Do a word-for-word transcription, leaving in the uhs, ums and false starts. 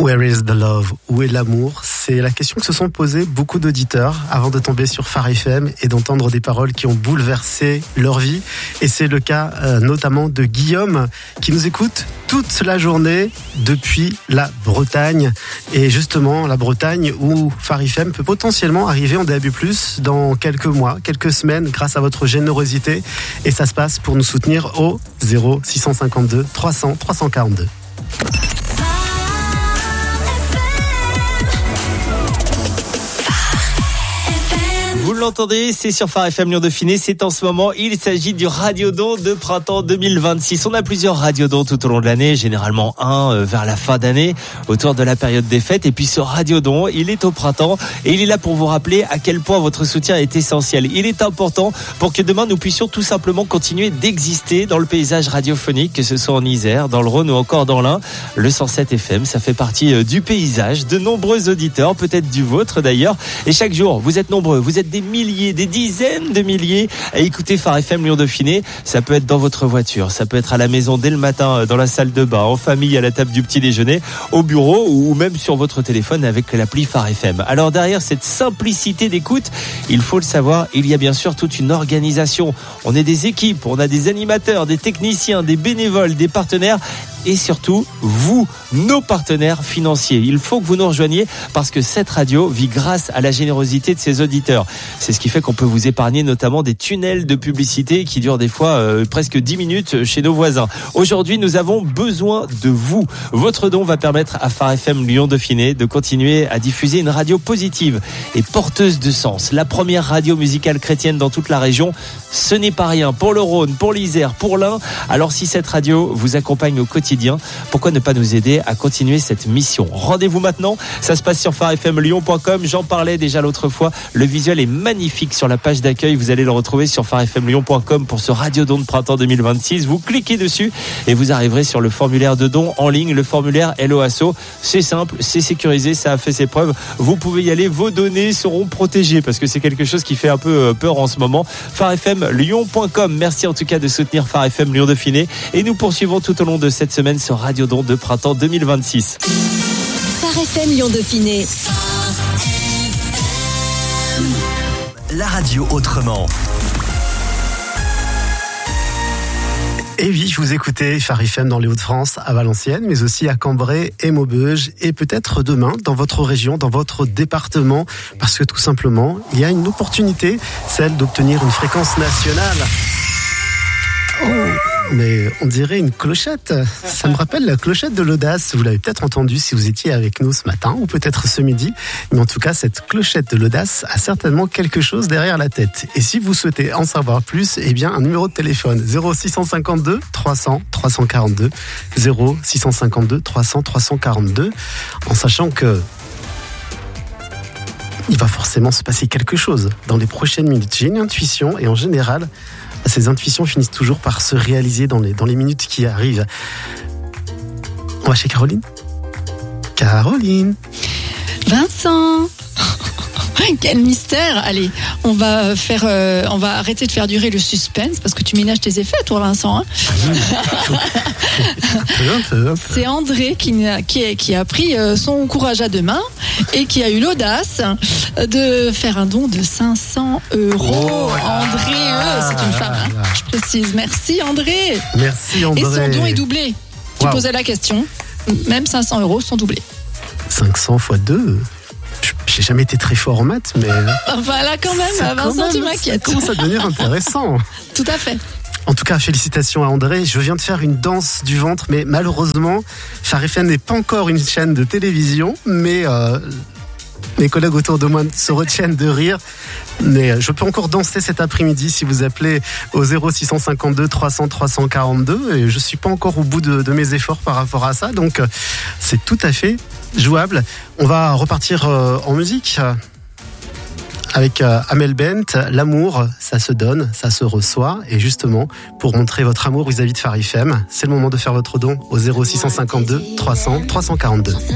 Where is the love? Où est l'amour? C'est la question que se sont posées beaucoup d'auditeurs avant de tomber sur Phare F M et d'entendre des paroles qui ont bouleversé leur vie. Et c'est le cas euh, notamment de Guillaume qui nous écoute toute la journée depuis la Bretagne. Et justement, la Bretagne où Phare F M peut potentiellement arriver en D A B plus, dans quelques mois, quelques semaines, grâce à votre générosité. Et ça se passe pour nous soutenir au zéro six cent cinquante-deux trois cents trois cent quarante-deux. Vous l'entendez, c'est sur Phare F M Lyon-Dauphiné, c'est en ce moment, il s'agit du Radiodon de printemps deux mille vingt-six. On a plusieurs Radiodons tout au long de l'année, généralement un euh, vers la fin d'année, autour de la période des fêtes. Et puis ce Radiodon, il est au printemps et il est là pour vous rappeler à quel point votre soutien est essentiel. Il est important pour que demain nous puissions tout simplement continuer d'exister dans le paysage radiophonique, que ce soit en Isère, dans le Rhône ou encore dans l'Ain. Le cent sept F M, ça fait partie euh, du paysage de nombreux auditeurs, peut-être du vôtre d'ailleurs. Et chaque jour, vous êtes nombreux, vous êtes des milliers, des dizaines de milliers à écouter Phare F M Lyon-Dauphiné. Ça peut être dans votre voiture, ça peut être à la maison dès le matin, dans la salle de bain, en famille, à la table du petit déjeuner, au bureau ou même sur votre téléphone avec l'appli Phare F M. Alors derrière cette simplicité d'écoute, il faut le savoir, il y a bien sûr toute une organisation. On est des équipes, on a des animateurs, des techniciens, des bénévoles, des partenaires et surtout, vous, nos partenaires financiers. Il faut que vous nous rejoigniez parce que cette radio vit grâce à la générosité de ses auditeurs. C'est ce qui fait qu'on peut vous épargner notamment des tunnels de publicité qui durent des fois euh, presque dix minutes chez nos voisins. Aujourd'hui, nous avons besoin de vous. Votre don va permettre à Phare F M Lyon-Dauphiné de continuer à diffuser une radio positive et porteuse de sens. La première radio musicale chrétienne dans toute la région. Ce n'est pas rien pour le Rhône, pour l'Isère, pour l'Ain. Alors si cette radio vous accompagne au quotidien, pourquoi ne pas nous aider à continuer cette mission? Rendez-vous maintenant, ça se passe sur phare f m lyon point com. J'en parlais déjà l'autre fois, le visuel est magnifique sur la page d'accueil, vous allez le retrouver sur phare f m lyon point com pour ce Radiodon de printemps deux mille vingt-six. Vous cliquez dessus et vous arriverez sur le formulaire de don en ligne, le formulaire Hello Asso. C'est simple, c'est sécurisé, ça a fait ses preuves, vous pouvez y aller, vos données seront protégées parce que c'est quelque chose qui fait un peu peur en ce moment. phare f m lyon point com. Merci en tout cas de soutenir Phare F M Lyon-Dauphiné et nous poursuivons tout au long de cette semaine ce Radiodon de printemps deux mille vingt-six. Phare F M Lyon-Dauphiné. La radio autrement. Et oui, vous écoutez Phare F M dans les Hauts-de-France, à Valenciennes, mais aussi à Cambrai et Maubeuge, et peut-être demain dans votre région, dans votre département, parce que tout simplement, il y a une opportunité, celle d'obtenir une fréquence nationale. Oh, mais on dirait une clochette. Ça me rappelle la clochette de l'audace. Vous l'avez peut-être entendu si vous étiez avec nous ce matin ou peut-être ce midi. Mais en tout cas, cette clochette de l'audace a certainement quelque chose derrière la tête. Et si vous souhaitez en savoir plus, eh bien, un numéro de téléphone zéro six cent cinquante-deux trois cents trois cent quarante-deux zéro six cent cinquante-deux trois cents trois cent quarante-deux, en sachant que il va forcément se passer quelque chose dans les prochaines minutes. J'ai une intuition et en général, ces intuitions finissent toujours par se réaliser dans les, dans les minutes qui arrivent. On va chez Caroline. Caroline. Vincent. Quel mystère. Allez, on va faire, euh, on va arrêter de faire durer le suspense parce que tu ménages tes effets, toi, Vincent. Hein. C'est André qui a, qui, a, qui a pris son courage à deux mains et qui a eu l'audace de faire un don de cinq cents euros. Oh, André, euh, c'est une femme. Hein. Je précise. Merci, André. Merci, André. Et son don est doublé. Tu wow. posais la question. Même cinq cents euros sont doublés. cinq cents fois deux. J'ai jamais été très fort en maths, mais... Enfin là quand même, ça Vincent, quand même, tu m'inquiètes. Ça commence à devenir intéressant. Tout à fait. En tout cas, félicitations à André. Je viens de faire une danse du ventre, mais malheureusement, Phare F M n'est pas encore une chaîne de télévision, mais euh, mes collègues autour de moi se retiennent de rire. Mais je peux encore danser cet après-midi si vous appelez au zéro six cent cinquante-deux trois cents trois cent quarante-deux. Et je suis pas encore au bout de, de mes efforts par rapport à ça, donc c'est tout à fait jouable. On va repartir euh, en musique avec euh, Amel Bent. L'amour, ça se donne, ça se reçoit. Et justement, pour montrer votre amour vis-à-vis de Phare F M, c'est le moment de faire votre don au zéro six cent cinquante-deux trois cents trois cent quarante-deux.